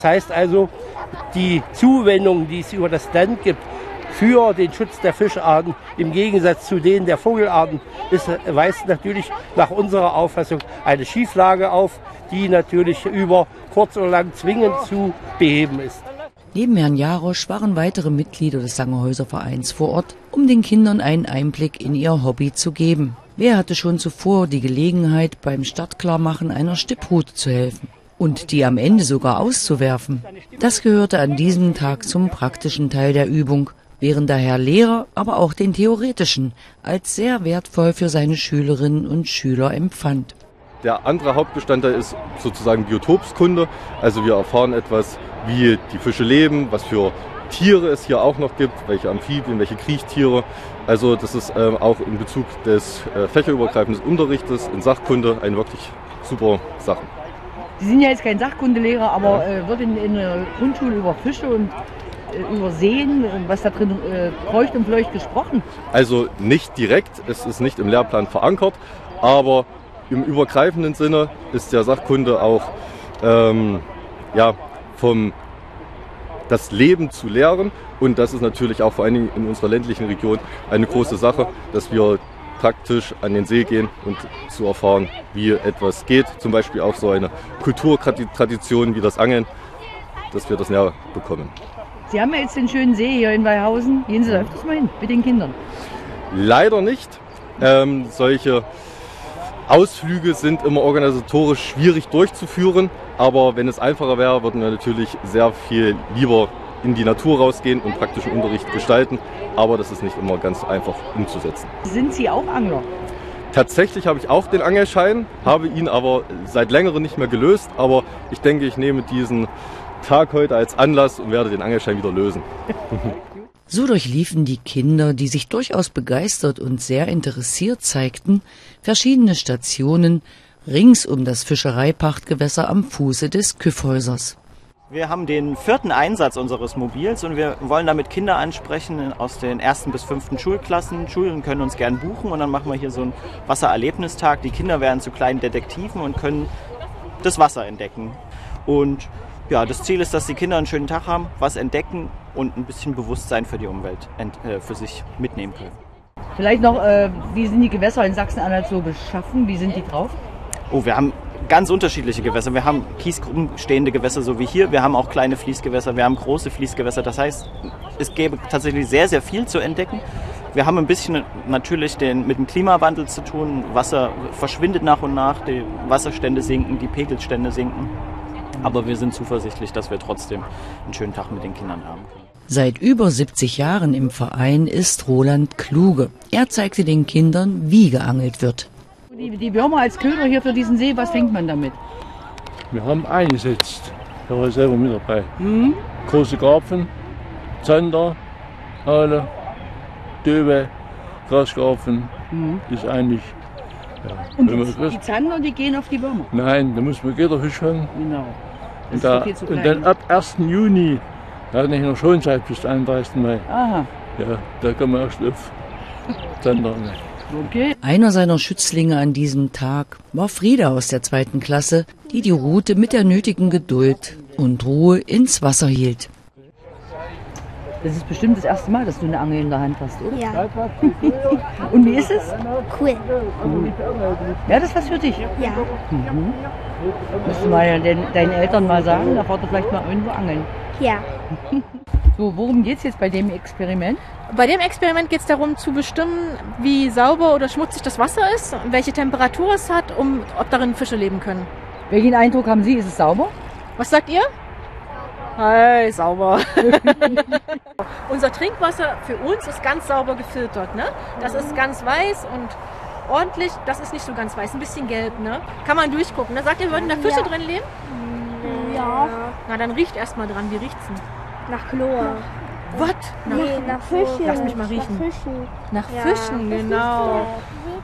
Das heißt also, die Zuwendung, die es über das Land gibt für den Schutz der Fischarten im Gegensatz zu denen der Vogelarten, weist natürlich nach unserer Auffassung eine Schieflage auf, die natürlich über kurz oder lang zwingend zu beheben ist. Neben Herrn Jarosch waren weitere Mitglieder des Sangerhäuser Vereins vor Ort, um den Kindern einen Einblick in ihr Hobby zu geben. Wer hatte schon zuvor die Gelegenheit, beim Startklarmachen einer Stipprute zu helfen und die am Ende sogar auszuwerfen? Das gehörte an diesem Tag zum praktischen Teil der Übung, während daher Lehrer, aber auch den theoretischen, als sehr wertvoll für seine Schülerinnen und Schüler empfand. Der andere Hauptbestandteil ist sozusagen Biotopskunde. Also wir erfahren etwas, wie die Fische leben, was für Tiere es hier auch noch gibt, welche Amphibien, welche Kriechtiere. Also das ist auch in Bezug des fächerübergreifenden Unterrichtes in Sachkunde eine wirklich super Sache. Sie sind ja jetzt kein Sachkundelehrer, aber wird in der Grundschule über Fische und über Seen, was da drin kreucht und fleucht, gesprochen? Also nicht direkt, es ist nicht im Lehrplan verankert, aber im übergreifenden Sinne ist der Sachkunde auch vom das Leben zu lehren. Und das ist natürlich auch vor allen Dingen in unserer ländlichen Region eine große Sache, dass wir praktisch an den See gehen und zu erfahren, wie etwas geht. Zum Beispiel auch so eine Kulturtradition wie das Angeln, dass wir das näher bekommen. Sie haben ja jetzt den schönen See hier in Weihhausen. Gehen Sie da öfters mal hin mit den Kindern? Leider nicht. Solche Ausflüge sind immer organisatorisch schwierig durchzuführen. Aber wenn es einfacher wäre, würden wir natürlich sehr viel lieber in die Natur rausgehen und praktischen Unterricht gestalten. Aber das ist nicht immer ganz einfach umzusetzen. Sind Sie auch Angler? Tatsächlich habe ich auch den Angelschein, habe ihn aber seit längerem nicht mehr gelöst. Aber ich denke, ich nehme diesen Tag heute als Anlass und werde den Angelschein wieder lösen. So durchliefen die Kinder, die sich durchaus begeistert und sehr interessiert zeigten, verschiedene Stationen rings um das Fischereipachtgewässer am Fuße des Kyffhäusers. Wir haben den 4. Einsatz unseres Mobils und wir wollen damit Kinder ansprechen aus den 1. bis 5. Schulklassen. Schulen können uns gern buchen und dann machen wir hier so einen Wassererlebnistag. Die Kinder werden zu kleinen Detektiven und können das Wasser entdecken. Und ja, das Ziel ist, dass die Kinder einen schönen Tag haben, was entdecken und ein bisschen Bewusstsein für die Umwelt für sich mitnehmen können. Vielleicht noch, wie sind die Gewässer in Sachsen-Anhalt so beschaffen? Wie sind die drauf? Oh, wir haben ganz unterschiedliche Gewässer. Wir haben kiesgruppenstehende Gewässer, so wie hier. Wir haben auch kleine Fließgewässer, wir haben große Fließgewässer. Das heißt, es gäbe tatsächlich sehr, sehr viel zu entdecken. Wir haben ein bisschen natürlich mit dem Klimawandel zu tun. Wasser verschwindet nach und nach, die Wasserstände sinken, die Pegelstände sinken. Aber wir sind zuversichtlich, dass wir trotzdem einen schönen Tag mit den Kindern haben können. Seit über 70 Jahren im Verein ist Roland Kluge. Er zeigte den Kindern, wie geangelt wird. Die Würmer als Köder hier für diesen See, was fängt man damit? Wir haben eingesetzt. Da war ich selber mit dabei. Große Karpfen, Zander, Aale, Döwe, Graskarpfen. Das ist eigentlich. Ja. Und die Zander, die gehen auf die Würmer? Nein, da muss man Gitterfisch fangen. Genau. Und dann ab 1. Juni, da hat nicht noch Schonzeit bis 31. Mai. Aha. Ja, da kann man erst auf Zander. Okay. Einer seiner Schützlinge an diesem Tag war Frieda aus der 2. Klasse, die die Rute mit der nötigen Geduld und Ruhe ins Wasser hielt. Das ist bestimmt das erste Mal, dass du eine Angel in der Hand hast, oder? Ja. Und wie ist es? Cool. Ja, das ist was für dich? Ja. Musst du mal deinen Eltern mal sagen, da fahrt ihr vielleicht mal irgendwo angeln. Ja. So, worum geht es jetzt bei dem Experiment? Bei dem Experiment geht es darum zu bestimmen, wie sauber oder schmutzig das Wasser ist, welche Temperatur es hat, ob darin Fische leben können. Welchen Eindruck haben Sie? Ist es sauber? Was sagt ihr? Hey, sauber. Unser Trinkwasser für uns ist ganz sauber gefiltert. Ne? Das ist ganz weiß und ordentlich. Das ist nicht so ganz weiß, ein bisschen gelb. Ne? Kann man durchgucken. Ne? Sagt ihr, würden da Fische drin leben? Ja. Na, dann riecht erst mal dran. Wie riecht's denn? Nach Chlor. Was? Nee, nach Fischen. Lass mich mal riechen. Nach Fischen. Nach Fischen, genau.